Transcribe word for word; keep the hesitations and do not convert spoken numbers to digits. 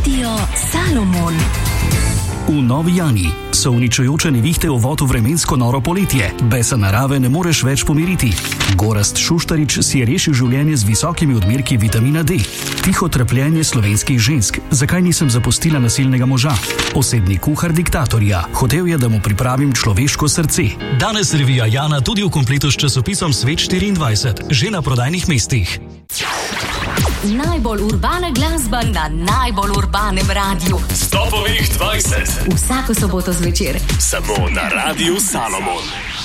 Radio Salomon. V Novi Jani so uničujoče nevihte uvod v vremensko noro poletje. Besa narave ne moreš več pomiriti. Gorazd Šuštarič si je rešil življenje z visokimi odmerki vitamina D. Tiho trpljenje slovenskih žensk. Zakaj nisem zapustila nasilnega moža? Osebni kuhar diktatorja. Hotel je, da mu pripravim človeško srce. Danes revija Jana tudi v kompletu s časopisom Svet štiriindvajset. Že na prodajnih mestih. Najbolj urbana glasba na najbolj urbanem radiju. Stopovih dvajset. Vsako soboto zvečer. Samo na Radiu Salomon.